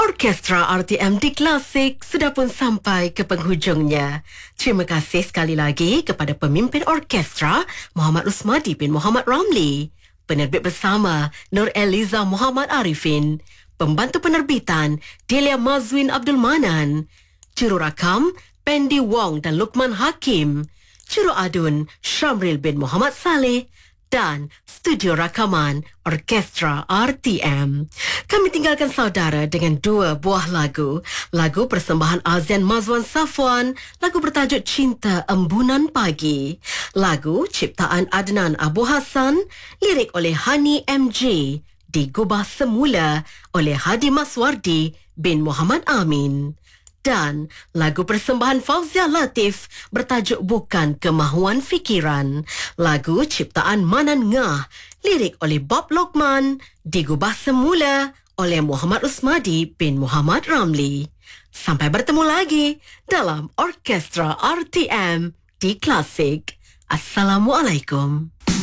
Orkestra RTM di Klasik sudah pun sampai ke penghujungnya. Terima kasih sekali lagi kepada pemimpin orkestra Muhammad Usmadi bin Muhammad Ramli, penerbit bersama Nur Eliza Muhammad Arifin, pembantu penerbitan Delia Mazwin Abdul Manan, jururakam Pendi Wong dan Lukman Hakim, juru adun Syamril bin Muhammad Saleh, dan studio rakaman Orkestra RTM. Kami tinggalkan saudara dengan dua buah lagu. Lagu persembahan Azian Mazwan Safwan, lagu bertajuk Cinta Embunan Pagi. Lagu ciptaan Adnan Abu Hassan, lirik oleh Hani MJ, digubah semula oleh Hadi Maswardi bin Muhammad Amin. Dan lagu persembahan Fauzia Latif bertajuk Bukan Kemahuan Fikiran. Lagu ciptaan Manan Ngah, lirik oleh Bob Lokman, digubah semula oleh Muhammad Usmadi bin Muhammad Ramli. Sampai bertemu lagi dalam Orkestra RTM di Klasik. Assalamualaikum.